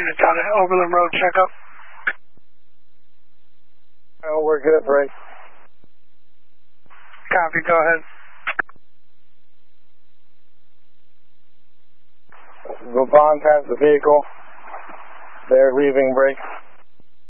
unit down at Oberlin Road, check up. Oh, we're good, right? Copy, go ahead. Vaughn has the vehicle. They're leaving break.